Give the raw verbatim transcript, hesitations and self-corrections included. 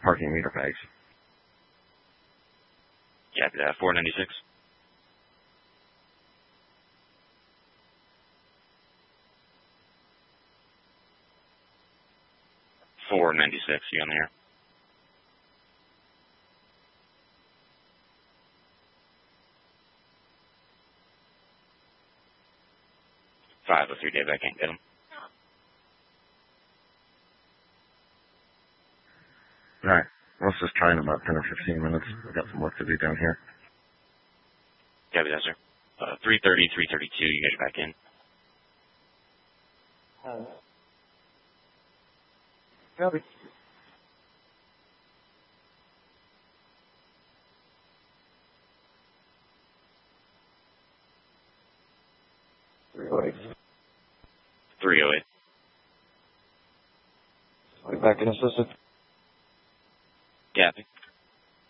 parking meter bags. Copy that. four ninety-six. four ninety-six, you on the air? five oh three, Dave, I can't get him. Alright, let's just try in about ten or fifteen minutes. We've got some work to do down here. Copy that, sir. Uh, three thirty, three thirty-two, you guys are back in. Uh, Copy. three oh eight. three oh eight. I'll be back in assistant. Copy.